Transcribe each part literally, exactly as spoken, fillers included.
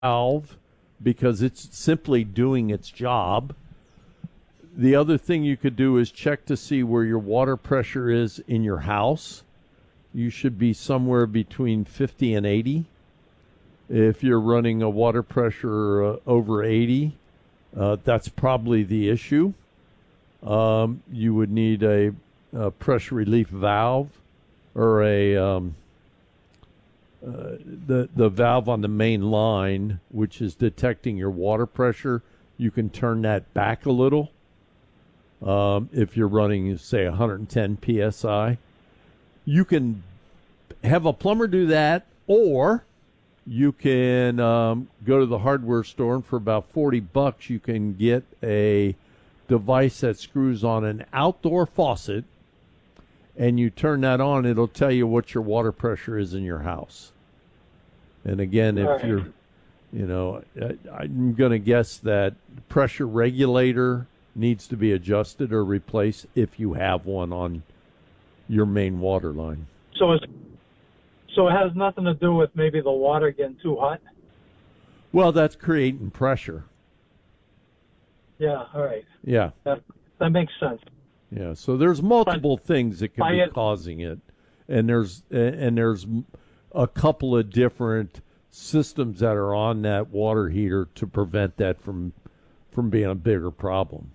valve because it's simply doing its job. The other thing you could do is check to see where your water pressure is in your house. You should be somewhere between fifty and eighty. If you're running a water pressure uh, over eighty, uh, that's probably the issue. Um, you would need a, a pressure relief valve or a um, uh, the the valve on the main line, which is detecting your water pressure. You can turn that back a little. Um, if you're running, say, one hundred ten P S I, you can have a plumber do that, or you can um, go to the hardware store, and for about forty bucks, you can get a device that screws on an outdoor faucet, and you turn that on. It'll tell you what your water pressure is in your house. And again, if right. you're, you know, I, I'm going to guess that pressure regulator needs to be adjusted or replaced if you have one on your main water line. So it's, so it has nothing to do with maybe the water getting too hot? Well, that's creating pressure. Yeah, all right. Yeah. That, that makes sense. Yeah, so there's multiple but things that can be it, causing it. And there's and there's a couple of different systems that are on that water heater to prevent that from from being a bigger problem.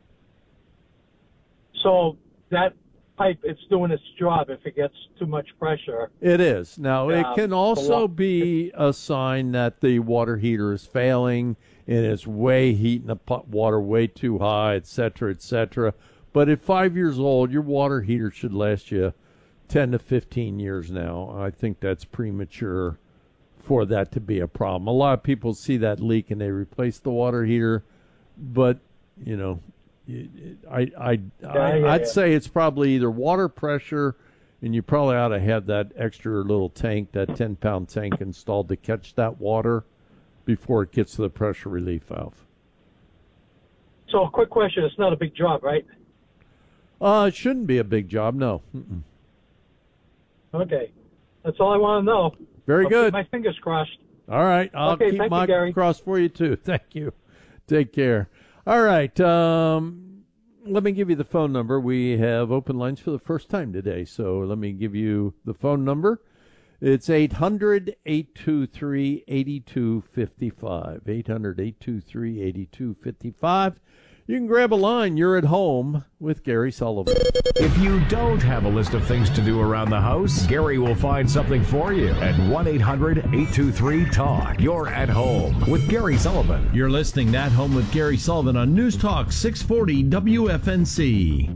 So that pipe, it's doing its job if it gets too much pressure. It is. Now, it um, can also be a sign that the water heater is failing and it's way heating the pot water way too high, et cetera, et cetera. But at five years old, your water heater should last you ten to fifteen years now. I think that's premature for that to be a problem. A lot of people see that leak and they replace the water heater, but, you know, I, I, yeah, I, yeah, I'd yeah. say it's probably either water pressure, and you probably ought to have that extra little tank, that ten-pound tank installed to catch that water before it gets to the pressure relief valve. So a quick question. It's not a big job, right? Uh, it shouldn't be a big job, no. Mm-mm. Okay. That's all I want to know. Very I'll good. keep my fingers crossed. All right. I'll okay, keep thank my you, Gary. cross for you, too. Thank you. Take care. All right. Um, let me give you the phone number. We have open lines for the first time today, so let me give you the phone number. It's eight hundred, eight two three, eight two five five. eight hundred, eight two three, eight two five five. You can grab a line. You're at home with Gary Sullivan. If you don't have a list of things to do around the house, Gary will find something for you at one eight hundred, eight two three, talk. You're at home with Gary Sullivan. You're listening to At Home with Gary Sullivan on News Talk six forty W F N C.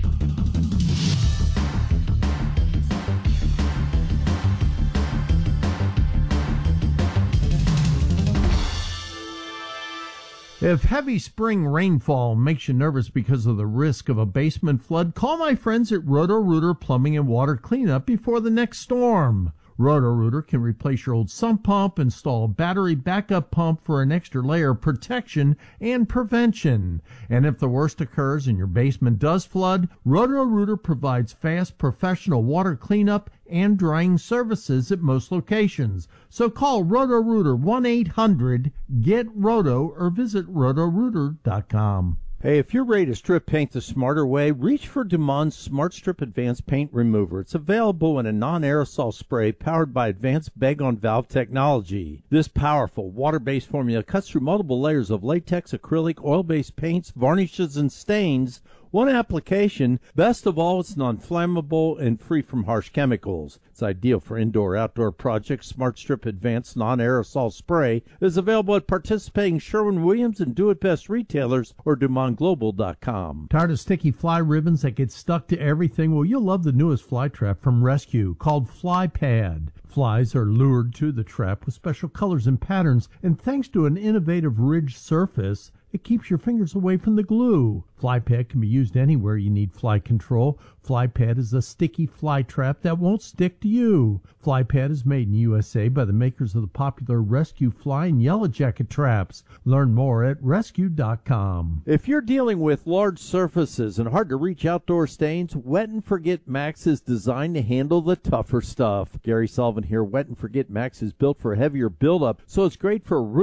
If heavy spring rainfall makes you nervous because of the risk of a basement flood, call my friends at Roto-Rooter Plumbing and Water Cleanup before the next storm. Roto-Rooter can replace your old sump pump, install a battery backup pump for an extra layer of protection and prevention. And if the worst occurs and your basement does flood, Roto-Rooter provides fast professional water cleanup and drying services at most locations. So call Roto-Rooter one eight hundred, get roto or visit roto rooter dot com. Hey, if you're ready to strip paint the smarter way, reach for Demond's Smart Strip Advanced Paint Remover. It's available in a non-aerosol spray powered by advanced bag-on-valve technology. This powerful water-based formula cuts through multiple layers of latex, acrylic, oil-based paints, varnishes, and stains. One application. Best of all, it's non-flammable and free from harsh chemicals. It's ideal for indoor-outdoor projects. Smart Strip Advanced Non-Aerosol Spray is available at participating Sherwin-Williams and Do It Best retailers or Dumont Global dot com. Tired of sticky fly ribbons that get stuck to everything? Well, you'll love the newest fly trap from Rescue called Fly Pad. Flies are lured to the trap with special colors and patterns, and thanks to an innovative ridged surface, It keeps your fingers away from the glue. FlyPad can be used anywhere you need fly control. FlyPad is a sticky fly trap that won't stick to you. FlyPad is made in U S A by the makers of the popular Rescue Fly and Yellow Jacket traps. Learn more at rescue dot com. If you're dealing with large surfaces and hard-to-reach outdoor stains, Wet and Forget Max is designed to handle the tougher stuff. Gary Sullivan here. Wet and Forget Max is built for heavier buildup, so it's great for